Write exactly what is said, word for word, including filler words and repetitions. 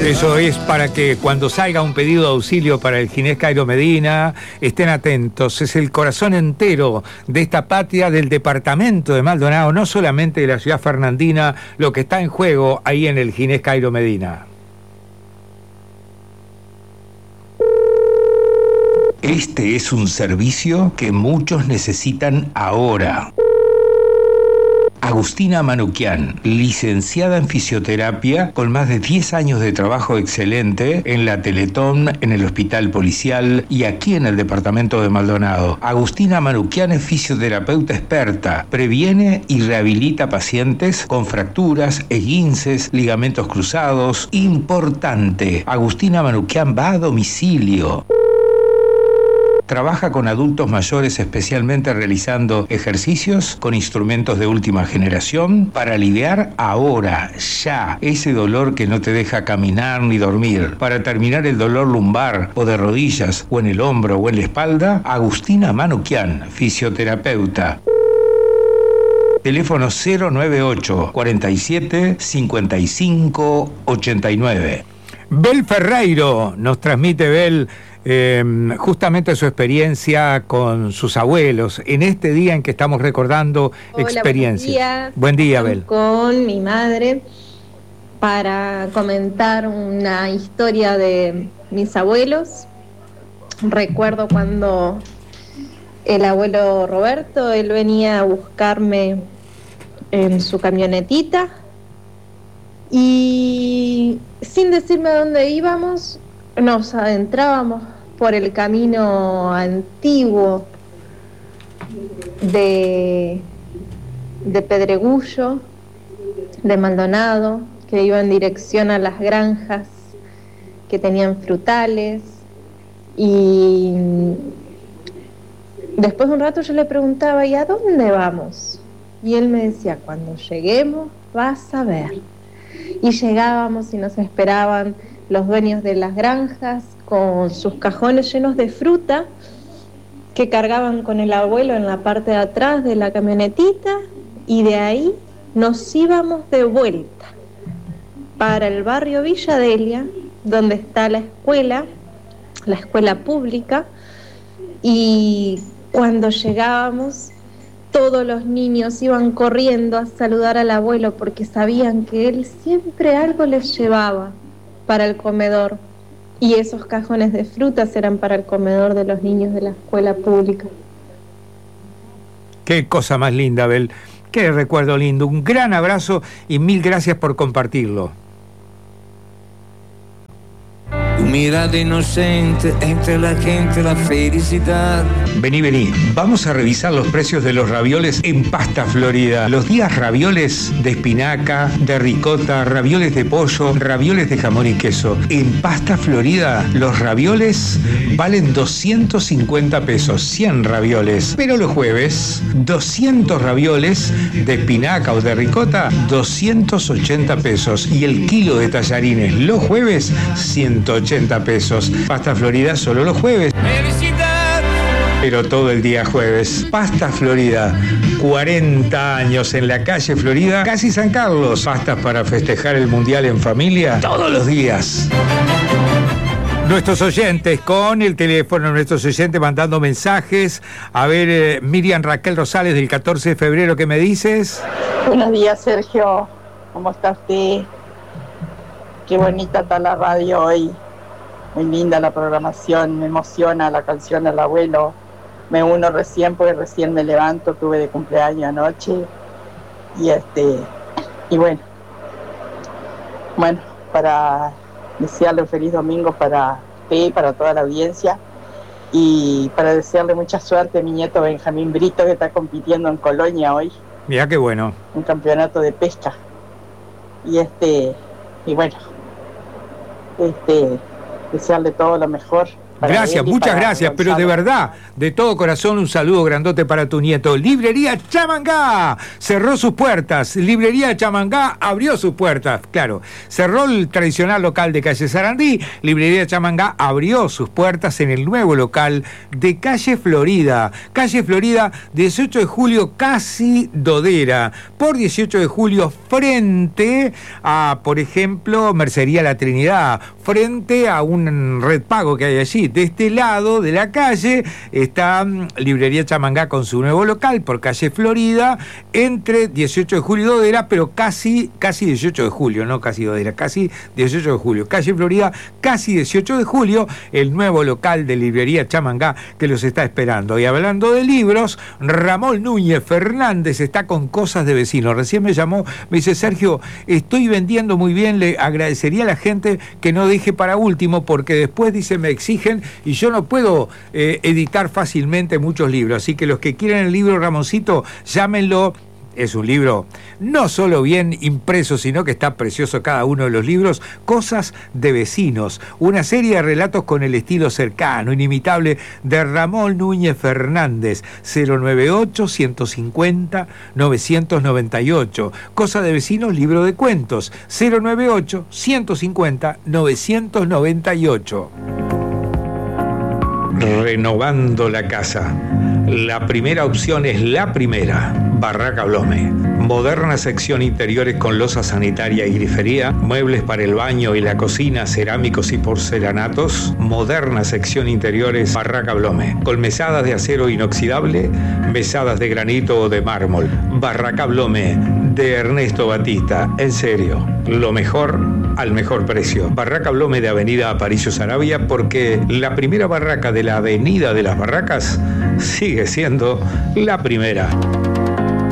Eso es para que cuando salga un pedido de auxilio para el Ginés Cairo Medina, estén atentos. Es el corazón entero de esta patria del departamento de Maldonado, no solamente de la ciudad fernandina, lo que está en juego ahí en el Ginés Cairo Medina. Este es un servicio que muchos necesitan ahora. Agustina Manuquian, licenciada en fisioterapia, con más de diez años de trabajo excelente en la Teletón, en el Hospital Policial y aquí en el departamento de Maldonado. Agustina Manuquian es fisioterapeuta experta, previene y rehabilita pacientes con fracturas, esguinces, ligamentos cruzados. Importante, Agustina Manuquian va a domicilio. Trabaja con adultos mayores, especialmente realizando ejercicios con instrumentos de última generación para aliviar ahora, ya, ese dolor que no te deja caminar ni dormir. Para terminar el dolor lumbar o de rodillas o en el hombro o en la espalda, Agustina Manuquian, fisioterapeuta. Teléfono cero nueve ocho, cuarenta y siete, cincuenta y cinco, ochenta y nueve. Bel Ferreiro nos transmite, Bel, Eh, justamente su experiencia con sus abuelos en este día en que estamos recordando Hola, experiencias. Buen día, buen día, Bel. Con mi madre para comentar una historia de mis abuelos. Recuerdo cuando el abuelo Roberto, él venía a buscarme en su camionetita y sin decirme a dónde íbamos, nos adentrábamos por el camino antiguo de, de Pedregullo, de Maldonado, que iba en dirección a las granjas que tenían frutales. Y después de un rato yo le preguntaba, ¿y a dónde vamos? Y él me decía, cuando lleguemos vas a ver. Y llegábamos y nos esperaban los dueños de las granjas con sus cajones llenos de fruta que cargaban con el abuelo en la parte de atrás de la camionetita, y de ahí nos íbamos de vuelta para el barrio Villa Delia, donde está la escuela, la escuela pública, y cuando llegábamos todos los niños iban corriendo a saludar al abuelo porque sabían que él siempre algo les llevaba para el comedor, y esos cajones de frutas eran para el comedor de los niños de la escuela pública. Qué cosa más linda, Bel. Qué recuerdo lindo. Un gran abrazo y mil gracias por compartirlo. Tu mirada inocente entre la gente, la felicidad. Vení, vení. Vamos a revisar los precios de los ravioles en Pasta Florida. Los días ravioles de espinaca, de ricota, ravioles de pollo, ravioles de jamón y queso. En Pasta Florida, los ravioles valen doscientos cincuenta pesos, cien ravioles. Pero los jueves, doscientos ravioles de espinaca o de ricota, doscientos ochenta pesos. Y el kilo de tallarines los jueves, ciento ochenta pesos. Pasta Florida solo los jueves. Felicidad. Pero todo el día jueves. Pasta Florida, cuarenta años en la calle Florida, casi San Carlos. Pastas para festejar el Mundial en familia todos los días. Nuestros oyentes con el teléfono, nuestros oyentes mandando mensajes. A ver, eh, Miriam Raquel Rosales del catorce de febrero, ¿qué me dices? Buenos días, Sergio. ¿Cómo está usted? Qué bonita está la radio hoy. Muy linda la programación, me emociona la canción del abuelo. Me uno recién porque recién me levanto, tuve de cumpleaños anoche. Y este, y bueno, bueno, para desearle un feliz domingo para usted y para toda la audiencia. Y para desearle mucha suerte a mi nieto Benjamín Brito, que está compitiendo en Colonia hoy. Mira qué bueno. Un campeonato de pesca. Y este, y bueno, este, desearle todo lo mejor Gracias, muchas gracias, pero de verdad, de todo corazón, un saludo grandote para tu nieto. Librería Chamangá cerró sus puertas. Librería Chamangá abrió sus puertas. Claro, cerró el tradicional local de calle Sarandí. Librería Chamangá abrió sus puertas en el nuevo local de calle Florida. Calle Florida, dieciocho de julio, casi Dodera. Por dieciocho de julio, frente a, por ejemplo, Mercería La Trinidad, frente a un red pago que hay allí. De este lado de la calle está um, Librería Chamangá con su nuevo local por calle Florida, entre dieciocho de julio y Dodera, pero casi, casi dieciocho de julio, no casi Dodera, casi dieciocho de julio. Calle Florida, casi dieciocho de julio, el nuevo local de Librería Chamangá que los está esperando. Y hablando de libros, Ramón Núñez Fernández está con Cosas de Vecinos. Recién me llamó, me dice: Sergio, estoy vendiendo muy bien, le agradecería a la gente que no deje para último, porque después, dice, me exigen y yo no puedo eh, editar fácilmente muchos libros. Así que los que quieren el libro, Ramoncito, llámenlo. Es un libro no solo bien impreso, sino que está precioso cada uno de los libros. Cosas de Vecinos, una serie de relatos con el estilo cercano, inimitable de Ramón Núñez Fernández. Cero nueve ocho, ciento cincuenta, novecientos noventa y ocho. Cosas de Vecinos, libro de cuentos. Cero nueve ocho, ciento cincuenta, novecientos noventa y ocho. Renovando la casa. La primera opción es La Primera, Barraca Blome. Moderna sección interiores con losa sanitaria y grifería, muebles para el baño y la cocina, cerámicos y porcelanatos. Moderna sección interiores, Barraca Blome. Con mesadas de acero inoxidable, mesadas de granito o de mármol. Barraca Blome, de Ernesto Batista. En serio, lo mejor al mejor precio. Barraca Blome de Avenida Aparicio Saravia, porque la primera barraca de la Avenida de las Barracas sigue siendo la primera.